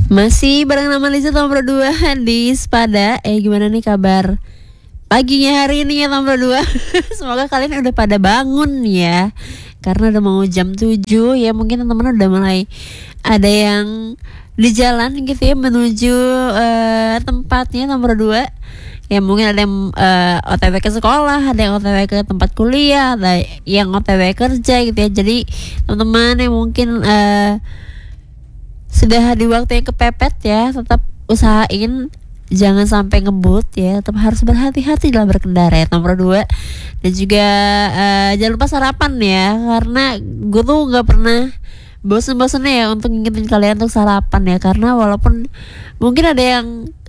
Masih bareng nama Lisa nomor 2 di Spada. Gimana nih kabar paginya hari ini ya nomor 2? Semoga kalian udah pada bangun ya, karena udah mau jam 7 ya. Mungkin teman-teman udah mulai ada yang di jalan gitu ya, menuju tempatnya nomor 2. Ya mungkin ada yang OTW ke sekolah, ada yang OTW ke tempat kuliah, ada yang OTW kerja gitu ya. Jadi teman-teman yang mungkin sudah di waktu yang kepepet ya, tetap usahain jangan sampai ngebut ya. Tetap harus berhati-hati dalam berkendara ya, nomor 2. Dan juga jangan lupa sarapan ya, karena gue tuh gak pernah bosen-bosennya ya untuk ngingetin kalian untuk sarapan ya. Karena walaupun mungkin ada yang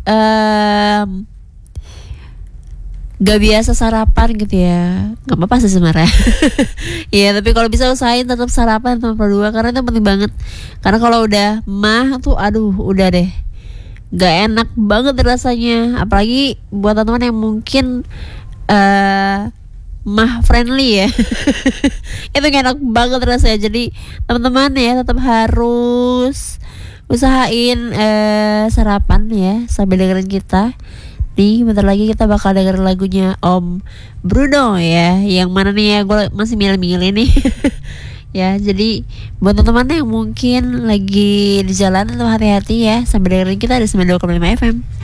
gak biasa sarapan gitu ya, gak apa-apa sih sebenarnya. Ya tapi kalau bisa usahain tetap sarapan nomor 2, karena itu penting banget. Karena kalau udah mah tuh aduh udah deh, gak enak banget rasanya. Apalagi buat teman-teman yang mungkin mah friendly ya. Itu gak enak banget rasanya. Jadi teman-teman ya tetap harus usahain sarapan ya sambil dengerin kita. Nih bentar lagi kita bakal denger lagunya Om Bruno ya. Yang mana nih ya, gue masih milih-milih nih. Ya jadi buat teman-teman yang mungkin lagi di jalan, tetap hati-hati ya sambil dengerin kita di 92,5 FM.